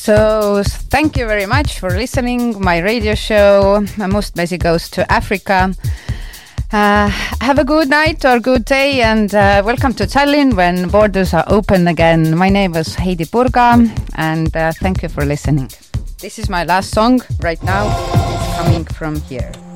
So thank you very much for listening. My radio show, Mustmesi Goes to Africa. Have a good night or good day, and welcome to Tallinn when borders are open again. My name is Heidi Purga, and thank you for listening. This is my last song right now. It's coming from here.